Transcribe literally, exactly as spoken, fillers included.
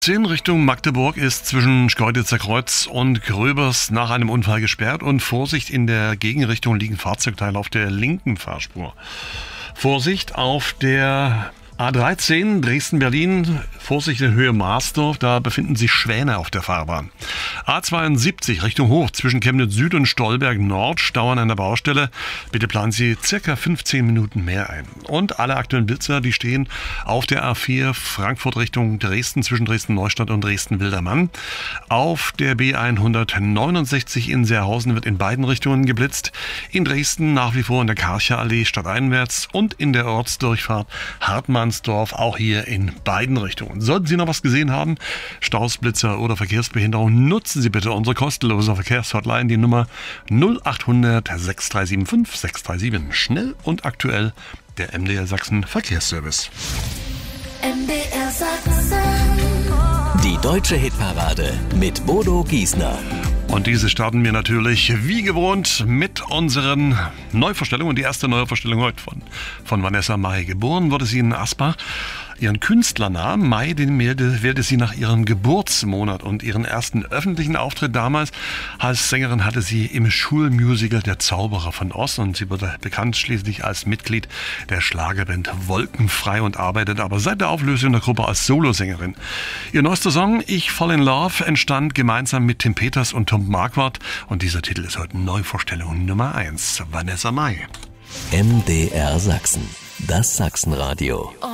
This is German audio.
In Richtung Magdeburg ist zwischen Schkeuditzer Kreuz und Gröbers nach einem Unfall gesperrt und Vorsicht, in der Gegenrichtung liegen Fahrzeugteile auf der linken Fahrspur. Vorsicht auf der A dreizehn Dresden-Berlin, Vorsicht in Höhe Marsdorf, da befinden sich Schwäne auf der Fahrbahn. A zweiundsiebzig Richtung Hoch zwischen Chemnitz Süd und Stolberg Nord stauern an der Baustelle. Bitte planen Sie circa fünfzehn Minuten mehr ein. Und alle aktuellen Blitzer, die stehen auf der A vier Frankfurt Richtung Dresden zwischen Dresden-Neustadt und Dresden-Wildermann. Auf der B hundertneunundsechzig in Seerhausen wird in beiden Richtungen geblitzt. In Dresden nach wie vor in der Karcher Allee stadteinwärts und in der Ortsdurchfahrt Hartmannsdorf auch hier in beiden Richtungen. Sollten Sie noch was gesehen haben, Staus, Blitzer oder Verkehrsbehinderung, nutzen Sie bitte unsere kostenlose Verkehrshotline, die Nummer null acht hundert sechs drei sieben fünf sechs drei sieben. Schnell und aktuell der M D R Sachsen Verkehrsservice. M D R Sachsen. Die deutsche Hitparade mit Bodo Giesner. Und diese starten wir natürlich wie gewohnt mit unseren Neuvorstellungen. Die erste Neuvorstellung heute von, von Vanessa Mai. Geboren wurde sie in Asbach. Ihren Künstlernamen Mai, den wählte sie nach ihrem Geburtsmonat, und ihren ersten öffentlichen Auftritt damals als Sängerin hatte sie im Schulmusical Der Zauberer von Oz, und sie wurde bekannt schließlich als Mitglied der Schlagerband Wolkenfrei und arbeitet aber seit der Auflösung der Gruppe als Solosängerin. Ihr neuester Song Ich Fall in Love entstand gemeinsam mit Tim Peters und Tom Marquardt, und dieser Titel ist heute Neuvorstellung Nummer eins. Vanessa Mai. M D R Sachsen, das Sachsenradio.